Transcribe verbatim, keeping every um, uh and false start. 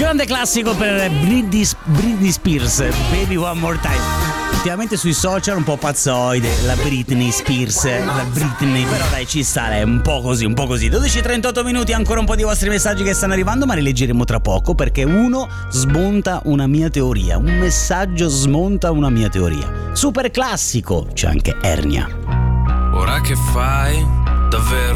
Grande classico per Britney, Britney Spears, Baby One More Time. Ultimamente sui social un po' pazzoide, la Britney Spears, la Britney, però dai, ci sta, è un po' così, un po' così. dodici e trentotto minuti, ancora un po' di vostri messaggi che stanno arrivando, ma li leggeremo tra poco perché uno smonta una mia teoria, un messaggio smonta una mia teoria. Super classico, c'è anche Ernia. Ora che fai davvero